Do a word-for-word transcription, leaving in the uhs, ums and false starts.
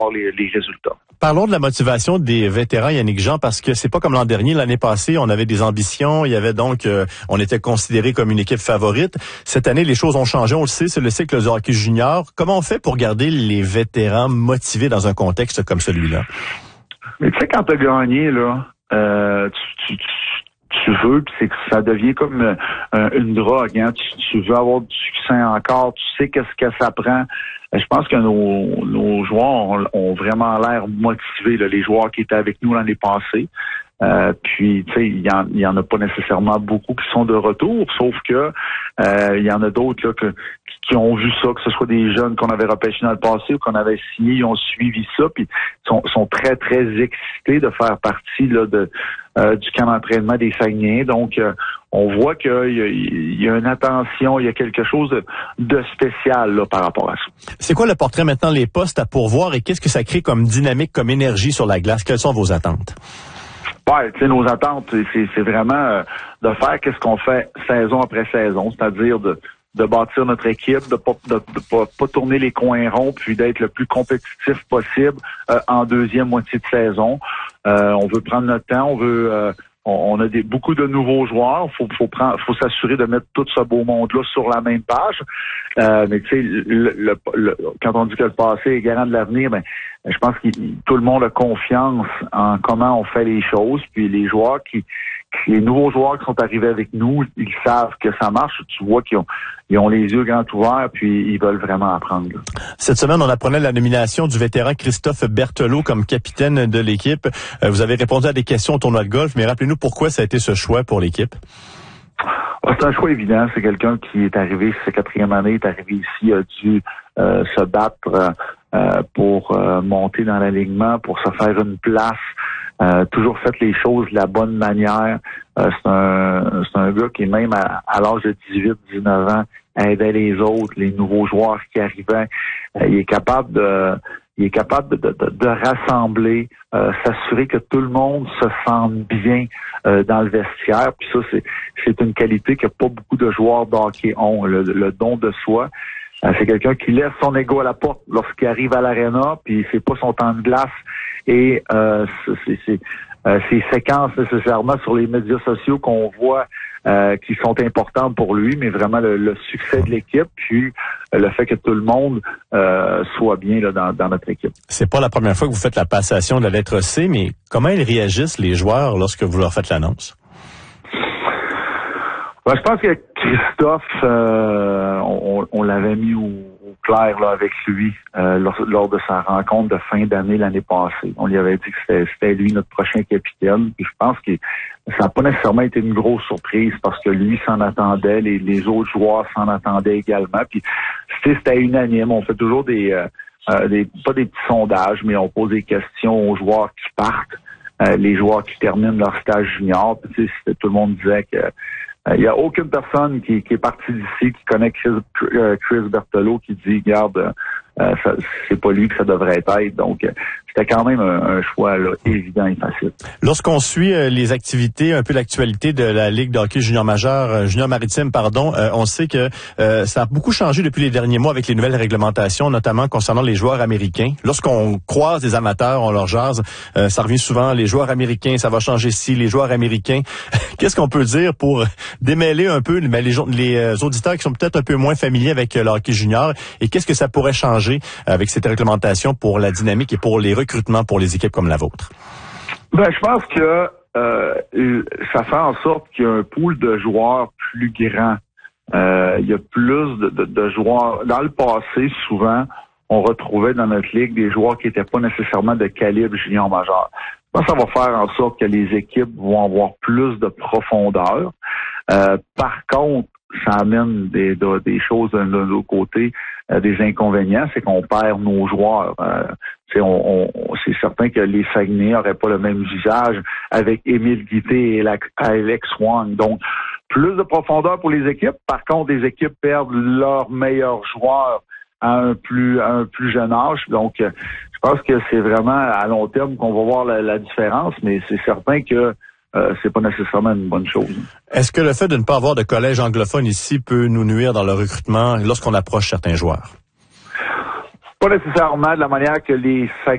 les, les résultats. Parlons de la motivation des vétérans, Yannick Jean, parce que c'est pas comme l'an dernier. L'année passée, on avait des ambitions. Il y avait donc, euh, on était considéré comme une équipe favorite. Cette année, les choses ont changé. On le sait, c'est le cycle du hockey junior. Comment on fait pour garder les vétérans motivés dans un contexte comme celui-là? Mais tu sais, quand tu as gagné, là, euh, tu, tu, tu veux, puis c'est que ça devient comme euh, une drogue. Hein? Tu, tu veux avoir du succès encore. Tu sais qu'est-ce que ça prend. Je pense que nos, nos joueurs ont, ont vraiment l'air motivés, là, les joueurs qui étaient avec nous l'année passée. Euh, puis, tu sais, il y en, il y en a pas nécessairement beaucoup qui sont de retour, sauf que euh, il y en a d'autres là que, qui ont vu ça, que ce soit des jeunes qu'on avait repêchés dans le passé ou qu'on avait signé, ils ont suivi ça, puis sont, sont très, très excités de faire partie là de euh, du camp d'entraînement des Saguenayens. Donc, euh, on voit qu'il y a, il y a une attention, il y a quelque chose de, de spécial là, par rapport à ça. C'est quoi le portrait maintenant, les postes à pourvoir et qu'est-ce que ça crée comme dynamique, comme énergie sur la glace? Quelles sont vos attentes? Ouais, tu sais, nos attentes, c'est, c'est vraiment euh, de faire qu'est-ce qu'on fait saison après saison, c'est-à-dire de, de bâtir notre équipe, de pas de, de pas, pas tourner les coins ronds, puis d'être le plus compétitif possible euh, en deuxième moitié de saison. Euh, on veut prendre notre temps, on veut euh, on, on a des beaucoup de nouveaux joueurs, faut faut prendre, faut s'assurer de mettre tout ce beau monde-là sur la même page. Euh, mais tu sais, le, le, le, quand on dit que le passé est garant de l'avenir, ben je pense que tout le monde a confiance en comment on fait les choses. Puis les joueurs qui, qui les nouveaux joueurs qui sont arrivés avec nous, ils savent que ça marche. Tu vois qu'ils ont, ils ont les yeux grands ouverts, puis ils veulent vraiment apprendre. Là. Cette semaine, on apprenait la nomination du vétéran Christophe Berthelot comme capitaine de l'équipe. Euh, vous avez répondu à des questions au tournoi de golf, mais rappelez-nous pourquoi ça a été ce choix pour l'équipe. C'est un choix évident. C'est quelqu'un qui est arrivé, sa quatrième année, est arrivé ici, a dû euh, se battre euh, pour euh, monter dans l'alignement, pour se faire une place. Euh, toujours fait les choses de la bonne manière. Euh, c'est un c'est un gars qui, même à, à l'âge de dix-huit dix-neuf ans, aidait les autres, les nouveaux joueurs qui arrivaient. Euh, il est capable de il est capable de, de, de rassembler, euh, s'assurer que tout le monde se sente bien euh, dans le vestiaire. Puis ça, c'est c'est une qualité que pas beaucoup de joueurs de hockey ont, le, le don de soi. Euh, c'est quelqu'un qui laisse son ego à la porte lorsqu'il arrive à l'aréna, puis il fait pas son temps de glace. Et euh, c'est, c'est, euh, ces séquences nécessairement sur les médias sociaux qu'on voit euh, qui sont importantes pour lui, mais vraiment le, le succès de l'équipe, puis euh, le fait que tout le monde euh, soit bien là, dans, dans notre équipe. C'est pas la première fois que vous faites la passation de la lettre C, mais comment ils réagissent, les joueurs, lorsque vous leur faites l'annonce? Ben, je pense que Christophe, euh, on, on l'avait mis au, au clair là, avec lui euh, lors, lors de sa rencontre de fin d'année l'année passée. On lui avait dit que c'était, c'était lui notre prochain capitaine. Puis je pense que ça n'a pas nécessairement été une grosse surprise parce que lui s'en attendait, les, les autres joueurs s'en attendaient également. Puis c'était unanime. On fait toujours des, euh, euh, des pas des petits sondages, mais on pose des questions aux joueurs qui partent, euh, les joueurs qui terminent leur stage junior. Puis tout le monde disait que il euh, n'y a aucune personne qui, qui est partie d'ici qui connaît Chris, euh, Chris Berthelot qui dit, regarde, euh, ça, c'est pas lui que ça devrait être. Donc, euh, c'était quand même un, un choix là, évident et facile. Lorsqu'on suit euh, les activités, un peu l'actualité de la Ligue de hockey junior majeur, euh, junior maritime, pardon, euh, on sait que euh, ça a beaucoup changé depuis les derniers mois avec les nouvelles réglementations, notamment concernant les joueurs américains. Lorsqu'on croise des amateurs, on leur jase, euh, ça revient souvent, les joueurs américains, ça va changer ci, les joueurs américains. Qu'est-ce qu'on peut dire pour démêler un peu ben, les, les auditeurs qui sont peut-être un peu moins familiers avec le hockey junior et qu'est-ce que ça pourrait changer avec cette réglementation pour la dynamique et pour les recrutements pour les équipes comme la vôtre? Ben, je pense que euh, ça fait en sorte qu'il y a un pool de joueurs plus grand. Euh, il y a plus de, de, de joueurs. Dans le passé, souvent, on retrouvait dans notre ligue des joueurs qui n'étaient pas nécessairement de calibre junior majeur. Je pense que ça va faire en sorte que les équipes vont avoir plus de profondeur. Euh, par contre, ça amène des, de, des choses de l'autre côté, euh, des inconvénients, c'est qu'on perd nos joueurs. Euh, c'est, on, on, c'est certain que les Saguenay n'auraient pas le même visage avec Émile Guité et Alex Wang. Donc, plus de profondeur pour les équipes. Par contre, les équipes perdent leurs meilleurs joueurs à un plus à un plus jeune âge. Donc, euh, je pense que c'est vraiment à long terme qu'on va voir la, la différence, mais c'est certain que Euh, c'est pas nécessairement une bonne chose. Est-ce que le fait de ne pas avoir de collège anglophone ici peut nous nuire dans le recrutement lorsqu'on approche certains joueurs? Pas nécessairement de la manière que les